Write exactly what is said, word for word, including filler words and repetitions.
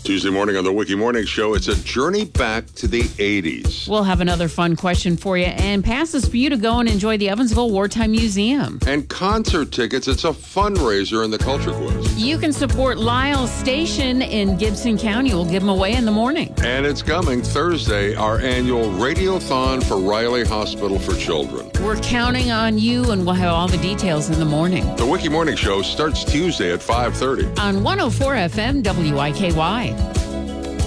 Tuesday morning on the Wiki Morning Show, it's a journey back to the eighties. We'll have another fun question for you and passes for you to go and enjoy the Evansville Wartime Museum. And concert tickets. It's a fundraiser in the Culture Quiz. You can support Lyle's Station in Gibson County. We'll give them away in the morning. And it's coming Thursday, our annual Radiothon for Riley Hospital for Children. We're counting on you, and we'll have all the details in the morning. The Wiki Morning Show starts Tuesday at five thirty. On one oh four F M W I K Y.